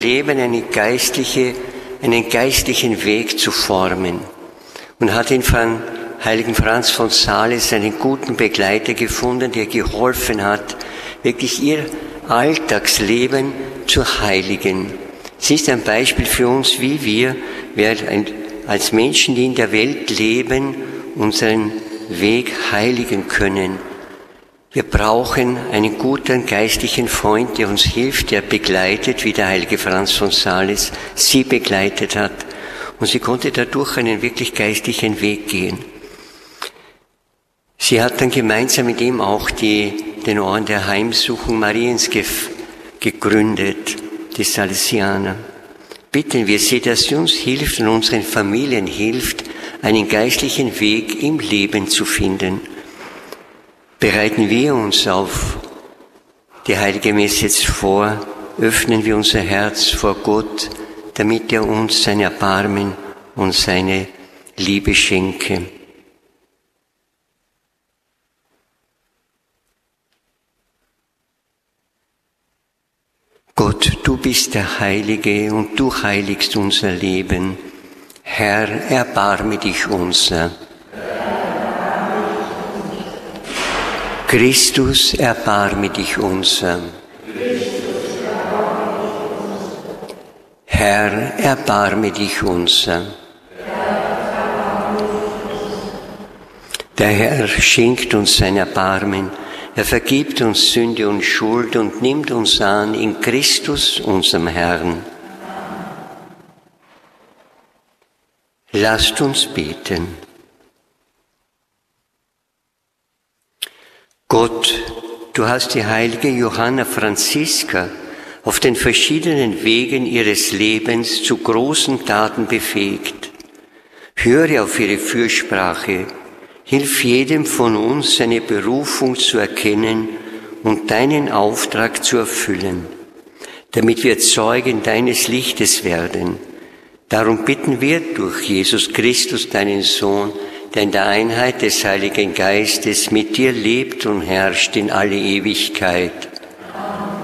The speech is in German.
Leben einen geistlichen Weg zu formen und hat in heiligen Franz von Sales einen guten Begleiter gefunden, der geholfen hat, wirklich ihr Alltagsleben zu heiligen. Sie ist ein Beispiel für uns, wie wir als Menschen, die in der Welt leben, unseren Weg heiligen können. Wir brauchen einen guten geistlichen Freund, der uns hilft, der begleitet, wie der heilige Franz von Sales sie begleitet hat. Und sie konnte dadurch einen wirklich geistlichen Weg gehen. Sie hat dann gemeinsam mit ihm auch den Orden der Heimsuchung Mariens gegründet, die Salesianer. Bitten wir sie, dass sie uns hilft und unseren Familien hilft, einen geistlichen Weg im Leben zu finden. Bereiten wir uns auf die Heilige Messe jetzt vor, öffnen wir unser Herz vor Gott, damit er uns sein Erbarmen und seine Liebe schenke. Gott, du bist der Heilige und du heiligst unser Leben. Herr, erbarme dich unser. Christus, erbarme dich unser. Herr, erbarme dich unser. Der Herr schenkt uns sein Erbarmen. Er vergibt uns Sünde und Schuld und nimmt uns an in Christus, unserem Herrn. Lasst uns beten. Gott, du hast die heilige Johanna Franziska auf den verschiedenen Wegen ihres Lebens zu großen Taten befähigt. Höre auf ihre Fürsprache, hilf jedem von uns, seine Berufung zu erkennen und deinen Auftrag zu erfüllen, damit wir Zeugen deines Lichtes werden. Darum bitten wir durch Jesus Christus, deinen Sohn, der in der Einheit des Heiligen Geistes mit dir lebt und herrscht in alle Ewigkeit.